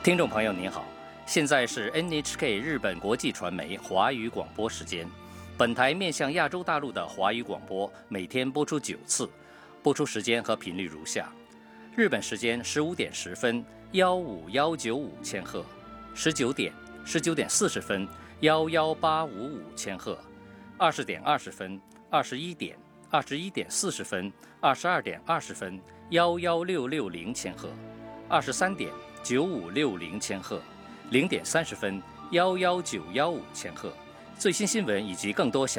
听众朋友您好，现在是 NHK 日本国际传媒华语广播时间。本台面向亚洲大陆的华语广播每天播出9次，播出时间和频率如下：日本时间15点10分15195千赫，19点、19点40分11855千赫，20点20分、21点、21点40分、22点20分11660千赫，23点9560千赫，0点30分11915千赫。最新新闻以及更多详